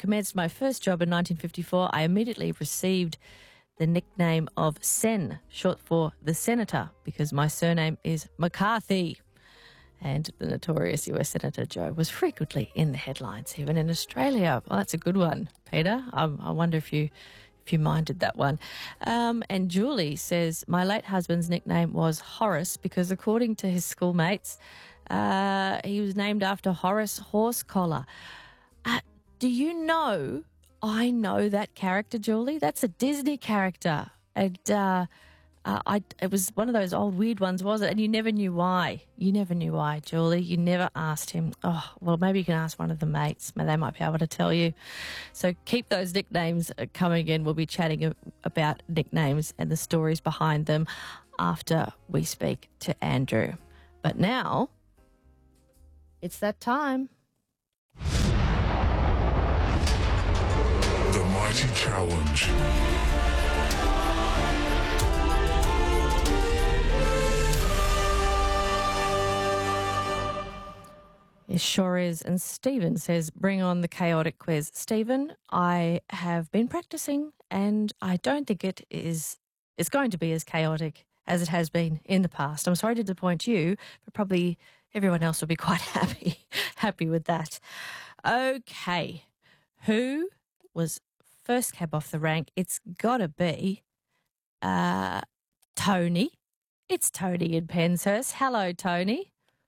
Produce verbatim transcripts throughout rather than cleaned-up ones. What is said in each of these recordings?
commenced my first job in nineteen fifty-four, I immediately received the nickname of Sen, short for the Senator, because my surname is McCarthy. And the notorious U S Senator Joe was frequently in the headlines, even in Australia. Well, that's a good one, Peter. I, I wonder if you if you minded that one. Um, and Julie says, my late husband's nickname was Horace because, according to his schoolmates, uh, he was named after Horace Horsecollar. Uh, do you know, I know that character, Julie. That's a Disney character. And uh, uh, I, it was one of those old weird ones, was it? And you never knew why. You never knew why, Julie. You never asked him. Oh, well, maybe you can ask one of the mates. They might be able to tell you. So keep those nicknames coming in. We'll be chatting about nicknames and the stories behind them after we speak to Andrew. But now, it's that time. The Mighty Challenge. It sure is. And Stephen says, bring on the chaotic quiz. Stephen, I have been practicing and I don't think it is it's going to be as chaotic as it has been in the past. I'm sorry to disappoint you, but probably everyone else will be quite happy, happy with that. Okay. Who was first cab off the rank? It's got to be uh, Tony. It's Tony in Penshurst. Hello, Tony.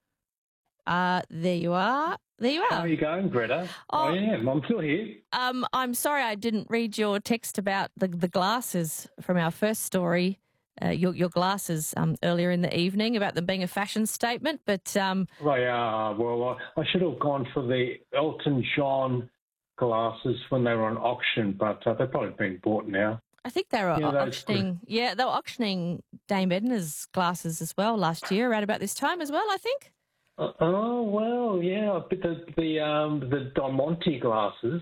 Uh, there you are. There you are. How are you going, Greta? Oh, I am. I'm still here. Um, I'm sorry I didn't read your text about the, the glasses from our first story, uh, your, your glasses um, earlier in the evening, about them being a fashion statement. But um, They are. Well, I, I should have gone for the Elton John glasses when they were on auction, but uh, they've probably been bought now. I think they were Yeah, those auctioning. Yeah, they were auctioning Dame Edna's glasses as well last year, around about this time as well, I think. Uh, oh, well, yeah, but the the um the Don Monte glasses.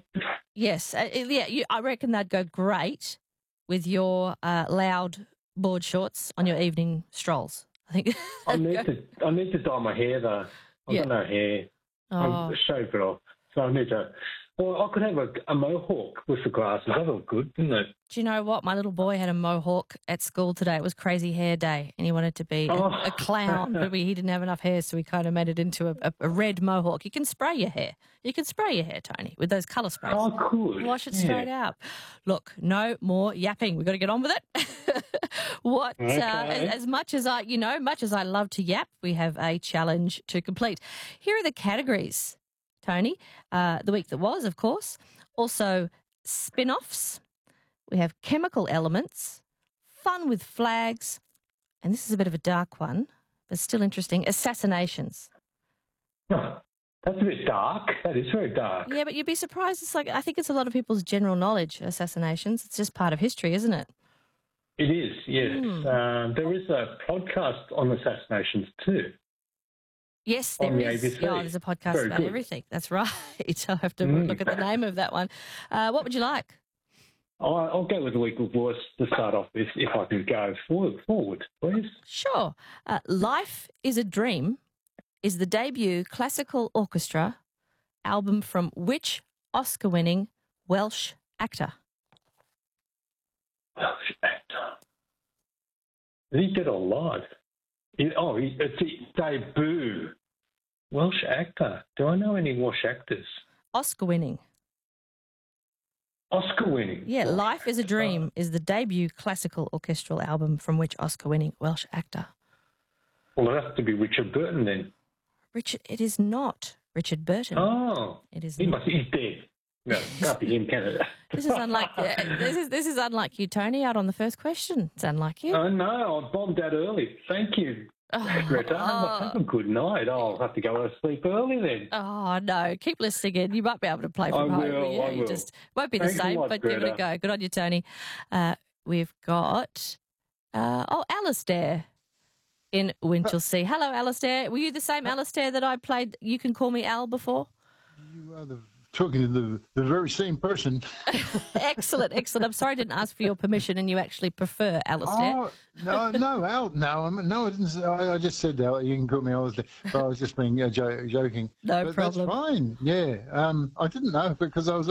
Yes, uh, yeah, you, I reckon they'd go great with your uh, loud board shorts on your evening strolls. I think. I need to I need to dye my hair though. I've Yeah. got no hair. Oh. I'm shave it off, so I need to. Well, I could have a, a mohawk with the glasses. That look good, didn't it? Do you know what? My little boy had a mohawk at school today. It was crazy hair day, and he wanted to be a, Oh. a clown, but we, he didn't have enough hair, so we kind of made it into a, a, a red mohawk. You can spray your hair. You can spray your hair, Tony, with those colour sprays. Oh, cool. Wash it Yeah. straight out. Look, no more yapping. We've got to get on with it. what, Okay. uh, as, as much as I, you know, much as I love to yap, we have a challenge to complete. Here are the categories, Tony. Uh, the week that was, of course. Also, spin-offs. We have chemical elements, fun with flags, and this is a bit of a dark one, but still interesting, assassinations. Oh, that's a bit dark. That is very dark. Yeah, but you'd be surprised. It's like, I think it's a lot of people's general knowledge, assassinations. It's just part of history, isn't it? It is, yes. Hmm. Um, there is a podcast on assassinations too. Yes, there On the is. A B C. Yeah, there's a podcast Very about good. everything. That's right. I'll have to Mm. look at the name of that one. Uh, what would you like? I'll, I'll go with the week of voice to start off with, if I can go forward, forward please. Sure. Uh, Life is a Dream is the debut classical orchestra album from which Oscar-winning Welsh actor? Welsh actor. He did a lot. He, oh, he, it's his debut. Welsh actor. Do I know any Welsh actors? Oscar-winning. Oscar winning. Yeah, Life is a Dream is the debut classical orchestral album from which Oscar-winning Welsh actor? Well, it has to be Richard Burton then. Richard, it is not Richard Burton. Oh, It is he not. must. He's dead. No, can't be him, can it? This is unlike uh, this is this is unlike you, Tony. Out on the first question, it's unlike you. Oh no, I bombed out early. Thank you, Oh, Greta. oh. Have a good night. I'll have to go to sleep early then. Oh no! Keep listening in. You might be able to play from I home. will, yeah, I you will. just won't be the Thanks a same, lot, but give it a Greta. go. Good on you, Tony. Uh, we've got uh, oh, Alistair in Winchelsea. Hello, Alistair. Were you the same Alistair that I played You Can Call Me Al before? You are the, talking to the, the very same person. Excellent, excellent. I'm sorry I didn't ask for your permission, and you actually prefer Alistair. Oh, no, no, Al, no, I mean, no, I didn't. Say, I, I just said that you can call me Alistair, but I was just being uh, jo- joking. No But problem. That's fine. Yeah, um, I didn't know because I was